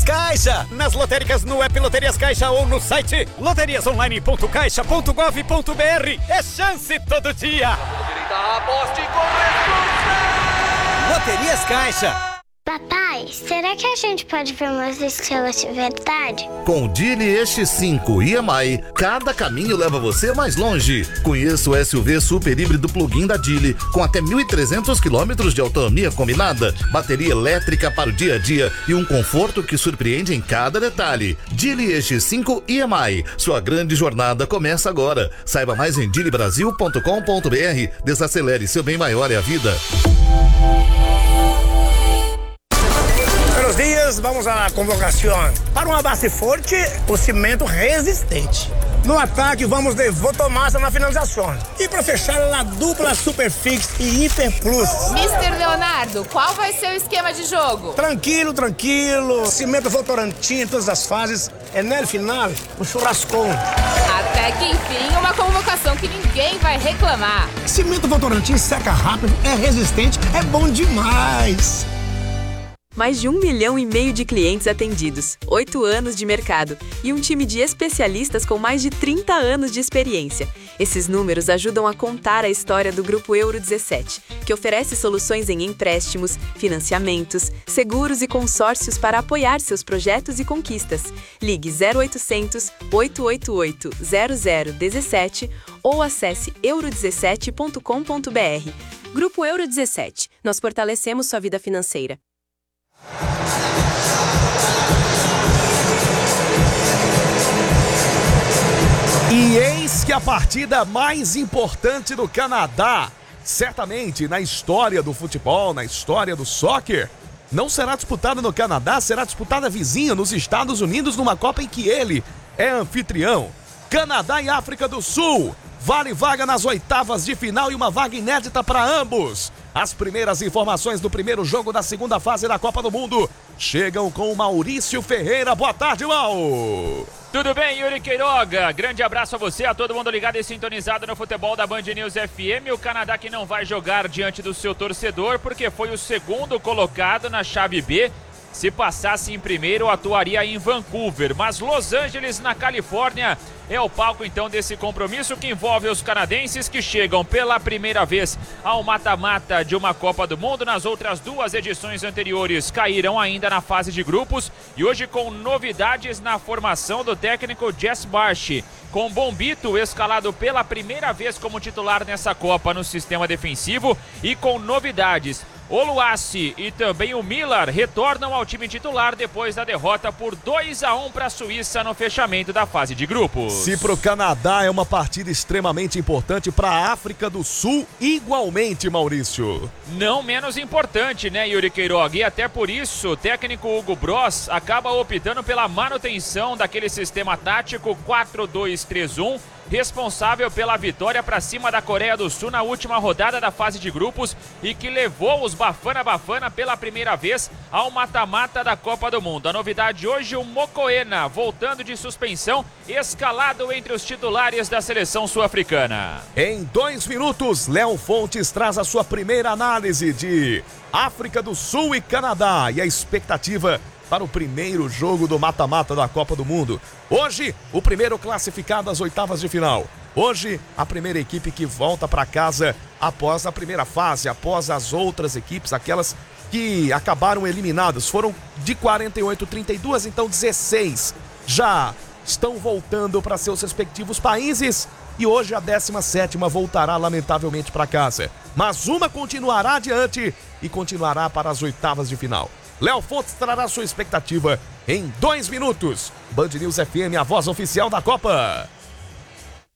Caixa! Nas lotéricas, no app Loterias Caixa ou no site loteriasonline.caixa.gov.br. É chance todo dia! Loterias Caixa! Papai, será que a gente pode ver umas estrelas de verdade? Com o Geely X5 EMI, cada caminho leva você mais longe. Conheça o SUV super híbrido plug-in da Geely, com até 1.300 km de autonomia combinada, bateria elétrica para o dia a dia e um conforto que surpreende em cada detalhe. Geely X5 EMI, sua grande jornada começa agora. Saiba mais em geelybrasil.com.br. Desacelere, seu bem maior é a vida. Buenos días, vamos a la convocación. Para uma base forte, o cimento resistente. No ataque, vamos de Votomassa na finalização. E para fechar, a dupla Superfix e Hiper Plus. Mr. Leonardo, qual vai ser o esquema de jogo? Tranquilo, tranquilo. Cimento Votorantim em todas as fases. É no final, um churrascão. Até que enfim, uma convocação que ninguém vai reclamar. Cimento Votorantim seca rápido, é resistente, é bom demais. Mais de 1,5 milhão de clientes atendidos, 8 anos de mercado e um time de especialistas com mais de 30 anos de experiência. Esses números ajudam a contar a história do Grupo Euro 17, que oferece soluções em empréstimos, financiamentos, seguros e consórcios para apoiar seus projetos e conquistas. Ligue 0800 888 0017 ou acesse euro17.com.br. Grupo Euro 17. Nós fortalecemos sua vida financeira. E eis que a partida mais importante do Canadá, certamente na história do futebol, na história do soccer, não será disputada no Canadá, será disputada vizinha nos Estados Unidos, numa Copa em que ele é anfitrião. Canadá e África do Sul, vale vaga nas oitavas de final e uma vaga inédita para ambos. As primeiras informações do primeiro jogo da segunda fase da Copa do Mundo chegam com o Maurício Ferreira. Boa tarde, Mau! Tudo bem, Yuri Queiroga? Grande abraço a você, a todo mundo ligado e sintonizado no futebol da Band News FM. O Canadá que não vai jogar diante do seu torcedor porque foi o segundo colocado na chave B. Se passasse em primeiro, atuaria em Vancouver, mas Los Angeles, na Califórnia, é o palco então desse compromisso que envolve os canadenses que chegam pela primeira vez ao mata-mata de uma Copa do Mundo. Nas outras duas edições anteriores caíram ainda na fase de grupos e hoje com novidades na formação do técnico Jess Marsh. Com Bombito escalado pela primeira vez como titular nessa Copa no sistema defensivo e com novidades. O Luassi e também o Miller retornam ao time titular depois da derrota por 2-1 para a Suíça no fechamento da fase de grupos. Se para o Canadá é uma partida extremamente importante, para a África do Sul igualmente, Maurício. Não menos importante, né, Yuri Queiroga? E até por isso o técnico Hugo Bross acaba optando pela manutenção daquele sistema tático 4-2-3-1, responsável pela vitória para cima da Coreia do Sul na última rodada da fase de grupos e que levou os Bafana Bafana pela primeira vez ao mata-mata da Copa do Mundo. A novidade hoje, o Mokoena, voltando de suspensão, escalado entre os titulares da seleção sul-africana. Em 2 minutos, Léo Fontes traz a sua primeira análise de África do Sul e Canadá e a expectativa para o primeiro jogo do mata-mata da Copa do Mundo. Hoje, o primeiro classificado às oitavas de final. Hoje, a primeira equipe que volta para casa após a primeira fase, após as outras equipes, aquelas que acabaram eliminadas. Foram de 48, 32, então 16 já estão voltando para seus respectivos países. E hoje a 17ª voltará lamentavelmente para casa. Mas uma continuará adiante e continuará para as oitavas de final. Léo Fontes trará sua expectativa em 2 minutos. Band News FM, a voz oficial da Copa.